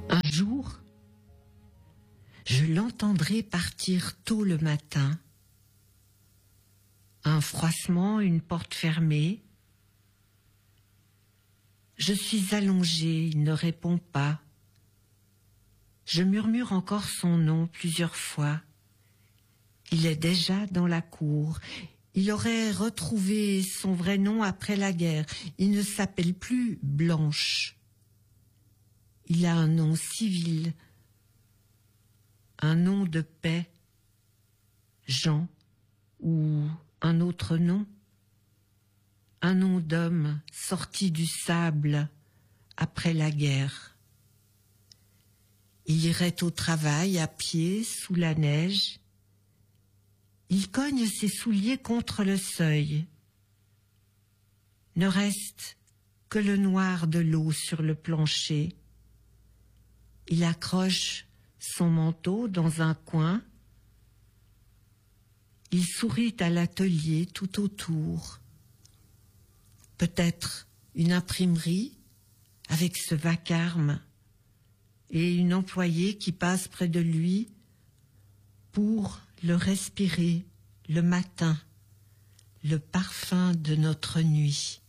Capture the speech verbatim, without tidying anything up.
Un jour, je l'entendrai partir tôt le matin. Un froissement, une porte fermée. Je suis allongée, il ne répond pas. Je murmure encore son nom plusieurs fois. Il est déjà dans la cour. Il aurait retrouvé son vrai nom après la guerre. Il ne s'appelle plus Blanche. Il a un nom civil, un nom de paix, Jean, ou un autre nom, un nom d'homme sorti du sable après la guerre. Il irait au travail à pied sous la neige. Il cogne ses souliers contre le seuil. Ne reste que le noir de l'eau sur le plancher. Il accroche son manteau dans un coin. Il sourit à l'atelier tout autour. Peut-être une imprimerie avec ce vacarme et une employée qui passe près de lui pour le respirer le matin, le parfum de notre nuit.